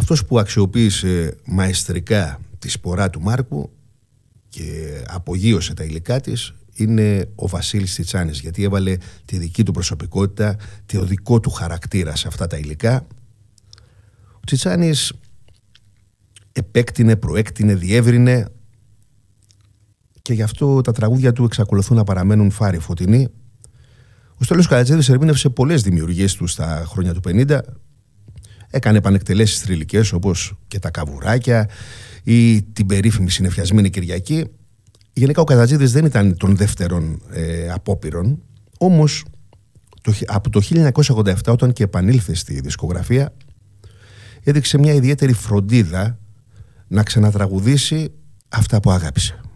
αυτός που αξιοποίησε μαεστρικά τη σπορά του Μάρκου και απογείωσε τα υλικά της είναι ο Βασίλης Τσιτσάνης, γιατί έβαλε τη δική του προσωπικότητα, το δικό του χαρακτήρα σε αυτά τα υλικά. Ο Τσιτσάνης επέκτηνε, προέκτηνε, διεύρυνε και γι' αυτό τα τραγούδια του εξακολουθούν να παραμένουν φάροι φωτεινοί. Ο Στέλιος Καρατζίδης ερμήνευσε πολλές δημιουργίες του στα χρόνια του 50. Έκανε επανεκτελέσεις θρυλικές όπως και τα Καβουράκια ή την περίφημη Συννεφιασμένη Κυριακή. Γενικά ο Καρατζίδης δεν ήταν των δεύτερων απόπειρων, όμως από το 1987, όταν και επανήλθε στη δισκογραφία, έδειξε μια ιδιαίτερη φροντίδα να ξανατραγουδήσει αυτά που αγάπησε.